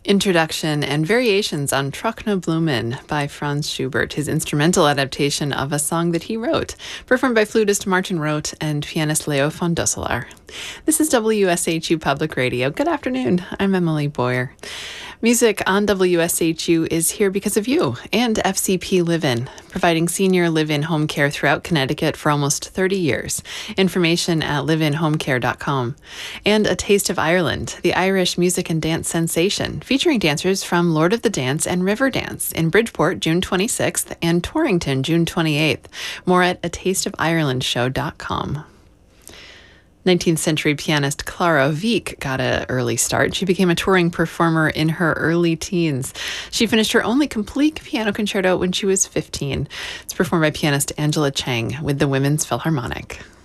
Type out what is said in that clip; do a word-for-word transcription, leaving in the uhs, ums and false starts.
Introduction and Variations on Trockne Blumen by Franz Schubert, his instrumental adaptation of a song that he wrote, performed by flutist Martin Roth and pianist Leo von Dusselaar. This is W S H U Public Radio. Good afternoon. I'm Emily Boyer. Music on W S H U is here because of you and F C P Live-In, providing senior live-in home care throughout Connecticut for almost thirty years. Information at live in home care dot com. And A Taste of Ireland, the Irish music and dance sensation, featuring dancers from Lord of the Dance and Riverdance in Bridgeport, June twenty-sixth, and Torrington, June twenty-eighth. More at a taste of ireland show dot com. nineteenth century pianist Clara Wieck got an early start. She became a touring performer in her early teens. She finished her only complete piano concerto when she was fifteen. It's performed by pianist Angela Chang with the Women's Philharmonic.